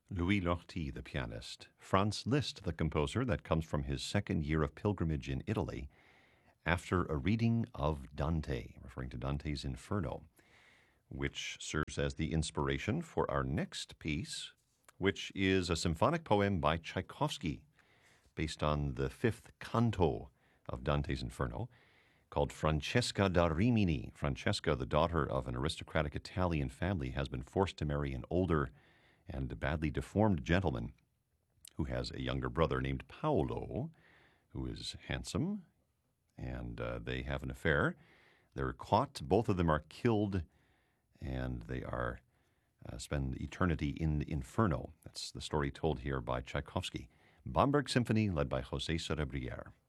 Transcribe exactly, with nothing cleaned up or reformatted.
Louis Lortie, the pianist. Franz Liszt, the composer, that comes from his second year of pilgrimage in Italy after a reading of Dante, referring to Dante's Inferno, which serves as the inspiration for our next piece, which is a symphonic poem by Tchaikovsky based on the fifth canto of Dante's Inferno, called Francesca da Rimini. Francesca, the daughter of an aristocratic Italian family, has been forced to marry an older and badly deformed gentleman who has a younger brother named Paolo, who is handsome, and uh, they have an affair. They're caught. Both of them are killed, and they are uh, spend eternity in the Inferno. That's the story told here by Tchaikovsky. Bamberg Symphony, led by José Cerebriere.